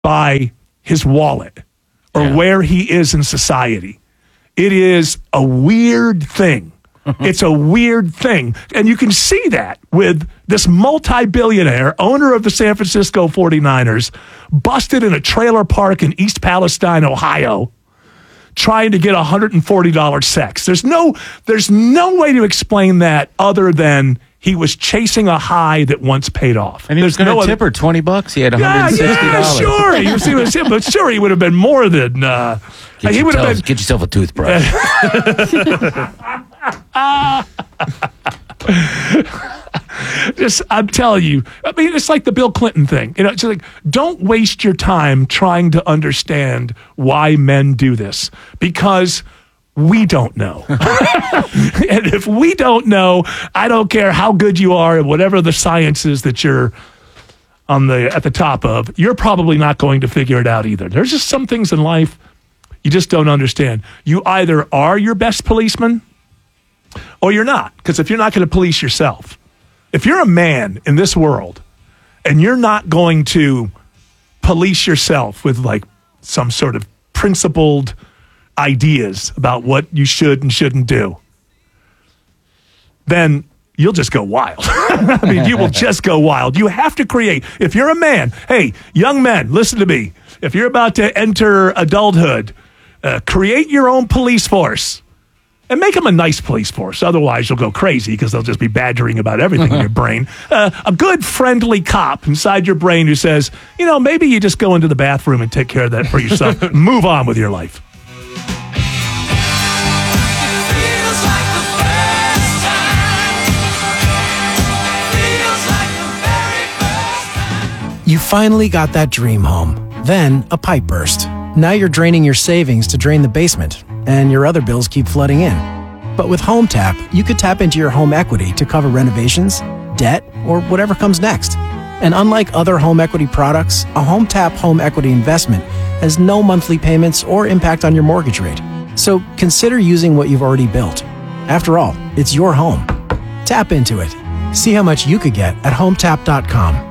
by his wallet or where he is in society. It is a weird thing. It's a weird thing. And you can see that with this multi-billionaire owner of the San Francisco 49ers busted in a trailer park in East Palestine, Ohio, trying to get $140 sex. There's no way to explain that other than he was chasing a high that once paid off. And he was going to tip her $20. He had $160. Yeah, sure. But sure, he would have been more than. Get yourself a toothbrush. I'm telling you. I mean, it's like the Bill Clinton thing. You know, it's like, don't waste your time trying to understand why men do this, because we don't know. And if we don't know, I don't care how good you are at whatever the science is that you're at the top of, you're probably not going to figure it out either. There's just some things in life you just don't understand. You either are your best policeman or you're not. Because if you're not going to police yourself, if you're a man in this world and you're not going to police yourself with like some sort of principled ideas about what you should and shouldn't do, then you'll just go wild. I mean, you will just go wild. You have to create. If you're a man, hey, young men, listen to me. If you're about to enter adulthood, create your own police force and make them a nice police force. Otherwise, you'll go crazy because they'll just be badgering about everything in your brain. A good, friendly cop inside your brain who says, you know, maybe you just go into the bathroom and take care of that for yourself. Move on with your life. You finally got that dream home. Then a pipe burst. Now you're draining your savings to drain the basement, and your other bills keep flooding in. But with HomeTap, you could tap into your home equity to cover renovations, debt, or whatever comes next. And unlike other home equity products, a HomeTap home equity investment has no monthly payments or impact on your mortgage rate. So consider using what you've already built. After all, it's your home. Tap into it. See how much you could get at HomeTap.com.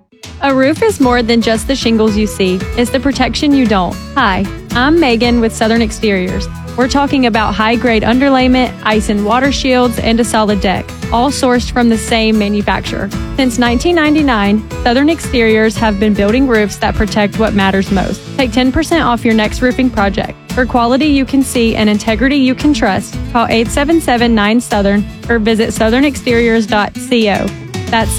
A roof is more than just the shingles you see. It's the protection you don't. Hi, I'm Megan with Southern Exteriors. We're talking about high-grade underlayment, ice and water shields, and a solid deck, all sourced from the same manufacturer. Since 1999, Southern Exteriors have been building roofs that protect what matters most. Take 10% off your next roofing project. For quality you can see and integrity you can trust, call 877-9-SOUTHERN or visit southernexteriors.co. That's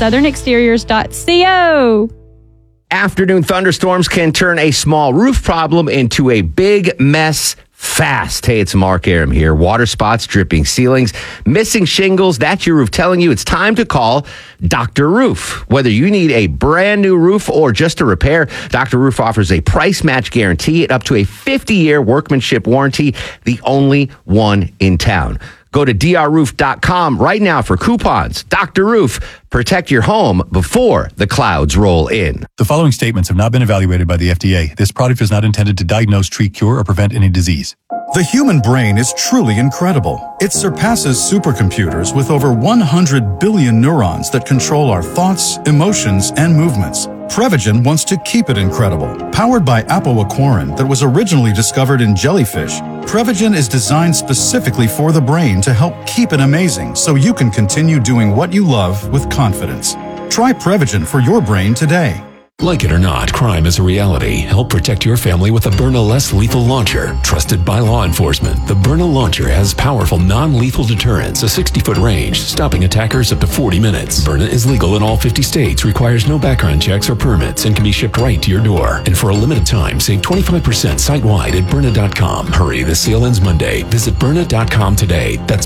southernexteriors.co. Afternoon thunderstorms can turn a small roof problem into a big mess fast. Hey, it's Mark Aram here. Water spots, dripping ceilings, missing shingles. That's your roof telling you it's time to call Dr. Roof. Whether you need a brand new roof or just a repair, Dr. Roof offers a price match guarantee and up to a 50-year workmanship warranty, the only one in town. Go to drroof.com right now for coupons. Dr. Roof, protect your home before the clouds roll in. The following statements have not been evaluated by the FDA. This product is not intended to diagnose, treat, cure, or prevent any disease. The human brain is truly incredible. It surpasses supercomputers with over 100 billion neurons that control our thoughts, emotions, and movements. Prevagen wants to keep it incredible. Powered by apoaquarin that was originally discovered in jellyfish, Prevagen is designed specifically for the brain to help keep it amazing so you can continue doing what you love with confidence. Try Prevagen for your brain today. Like it or not, crime is a reality. Help protect your family with the Byrna Less Lethal Launcher. Trusted by law enforcement, the Byrna Launcher has powerful non-lethal deterrence, a 60-foot range, stopping attackers up to 40 minutes. Byrna is legal in all 50 states, requires no background checks or permits, and can be shipped right to your door. And for a limited time, save 25% site-wide at Byrna.com. Hurry, the sale ends Monday. Visit Byrna.com today. That's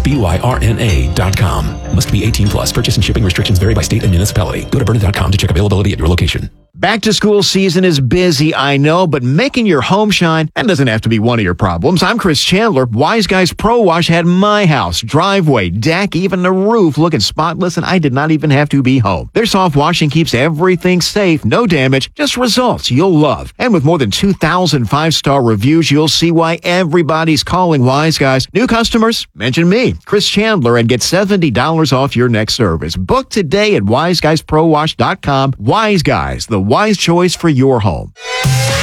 BYRNA.com. Must be 18 plus. Purchase and shipping restrictions vary by state and municipality. Go to Byrna.com to check availability at your location. Back to school season is busy, I know, but making your home shine, that doesn't have to be one of your problems. I'm Chris Chandler. Wise Guys Pro Wash had my house, driveway, deck, even the roof looking spotless, and I did not even have to be home. Their soft washing keeps everything safe, no damage, just results you'll love. And with more than 2,000 five-star reviews, you'll see why everybody's calling Wise Guys. New customers, mention me, Chris Chandler, and get $70 off your next service. Book today at wiseguysprowash.com. Wise Guys, the wise choice for your home.